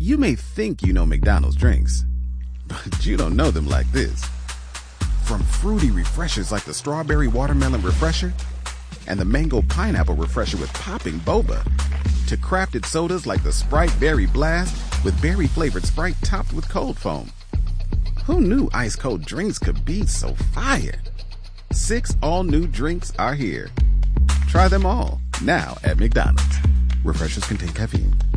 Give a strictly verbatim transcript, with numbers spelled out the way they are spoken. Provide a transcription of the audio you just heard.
You may think you know McDonald's drinks, but you don't know them like this. From fruity refreshers like the Strawberry Watermelon Refresher and the Mango Pineapple Refresher with popping boba, to crafted sodas like the Sprite Berry Blast with berry-flavored Sprite topped with cold foam. Who knew ice-cold drinks could be so fire? Six all-new drinks are here. Try them all, now at McDonald's. Refreshers contain caffeine.